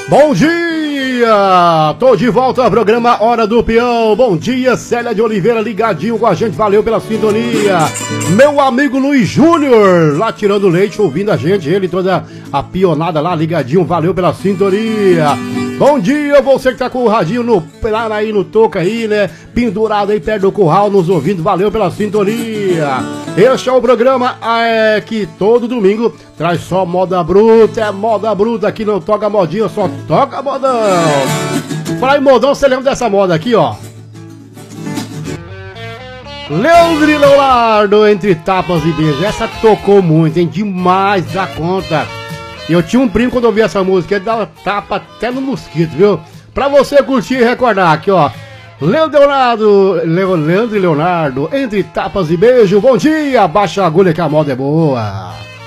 Bom dia! Tô de volta ao programa Hora do Peão. Bom dia, Célia de Oliveira ligadinho com a gente, valeu pela sintonia. Meu amigo Luiz Júnior, lá tirando leite, ouvindo a gente, ele toda a pionada lá ligadinho, valeu pela sintonia. Bom dia, você que tá com o radinho lá aí no toca aí, né? Pendurado aí perto do curral, nos ouvindo, valeu pela sintonia. Este é o programa que todo domingo traz só moda bruta, é moda bruta, aqui não toca modinha, só toca modão. Fala aí, modão, você lembra dessa moda aqui, ó? Leandro e Leonardo, entre tapas e beijos, essa tocou muito, hein? Demais da conta. Eu tinha um primo quando eu ouvi essa música, ele dava tapa até no mosquito, viu? Pra você curtir e recordar aqui, ó. Leandro e Leonardo, entre tapas e beijo, bom dia, baixa a agulha que a moda é boa.